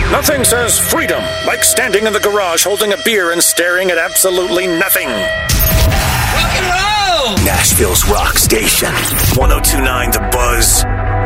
Nothing says freedom like standing in the garage holding a beer and staring at absolutely nothing. Rock and roll! Nashville's rock station. 102.9 The Buzz.